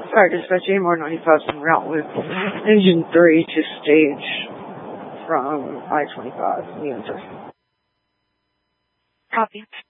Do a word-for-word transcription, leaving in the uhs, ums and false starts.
Alright, dispatch A M R ninety-five en route with engine three to stage from I twenty-five. The answer. Copy.